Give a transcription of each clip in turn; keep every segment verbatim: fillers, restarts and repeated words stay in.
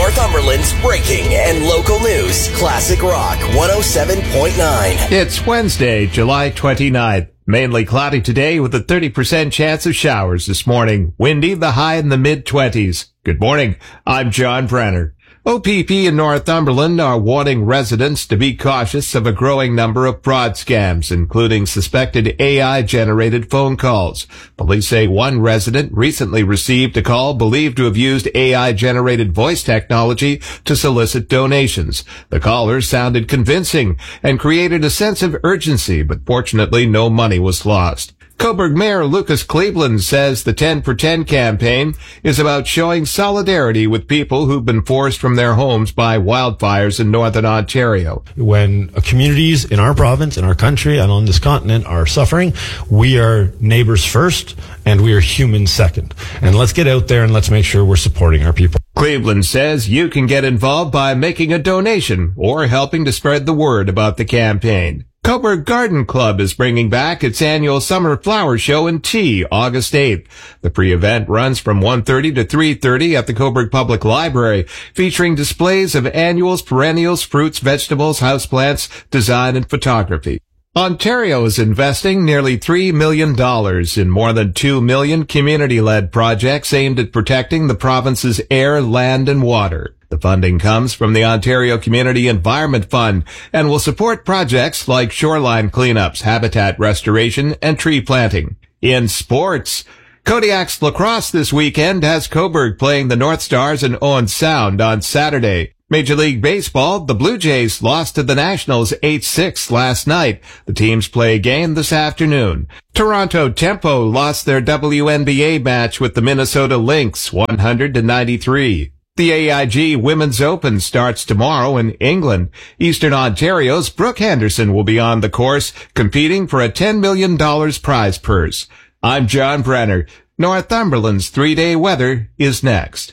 Northumberland's breaking and local news. Classic Rock one oh seven point nine. It's Wednesday, July twenty-ninth. Mainly cloudy today with a thirty percent chance of showers this morning. Windy, the high in the mid-twenties. Good morning. I'm John Brenner. O P P in Northumberland are warning residents to be cautious of a growing number of fraud scams, including suspected A I-generated phone calls. Police say one resident recently received a call believed to have used A I-generated voice technology to solicit donations. The caller sounded convincing and created a sense of urgency, but fortunately no money was lost. Cobourg Mayor Lucas Cleveland says the ten for ten campaign is about showing solidarity with people who've been forced from their homes by wildfires in northern Ontario. When communities in our province, in our country, and on this continent are suffering, we are neighbors first and we are humans second. And let's get out there and let's make sure we're supporting our people. Cleveland says you can get involved by making a donation or helping to spread the word about the campaign. Cobourg Garden Club is bringing back its annual summer flower show and tea August eighth. The pre-event runs from one thirty to three thirty at the Cobourg Public Library, featuring displays of annuals, perennials, fruits, vegetables, houseplants, design, and photography. Ontario is investing nearly three million dollars in more than two million community-led projects aimed at protecting the province's air, land, and water. The funding comes from the Ontario Community Environment Fund and will support projects like shoreline cleanups, habitat restoration, and tree planting. In sports, Kodiak's lacrosse this weekend has Cobourg playing the North Stars in Owen Sound on Saturday. Major League Baseball, the Blue Jays lost to the Nationals eight six last night. The teams play again this afternoon. Toronto Tempo lost their W N B A match with the Minnesota Lynx one hundred to ninety-three. The A I G Women's Open starts tomorrow in England. Eastern Ontario's Brooke Henderson will be on the course, competing for a ten million dollars prize purse. I'm John Brenner. Northumberland's three-day weather is next.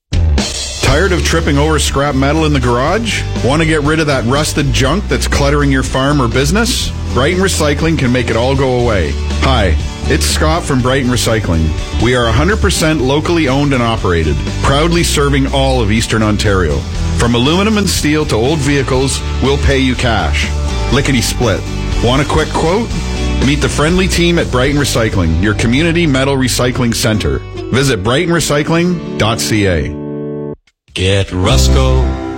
Tired of tripping over scrap metal in the garage? Want to get rid of that rusted junk that's cluttering your farm or business? Brighton Recycling can make it all go away. Hi, it's Scott from Brighton Recycling. We are one hundred percent locally owned and operated, proudly serving all of Eastern Ontario. From aluminum and steel to old vehicles, we'll pay you cash. Lickety split. Want a quick quote? Meet the friendly team at Brighton Recycling, your community metal recycling center. Visit brighton recycling dot c a. Get Rusco